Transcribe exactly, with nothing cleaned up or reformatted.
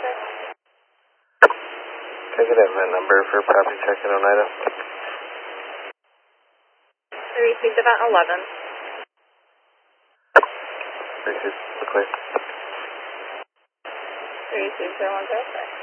Can I get a V I N number for property check in Oneida? I received event eleven. Received, clear. I received zero one zero six.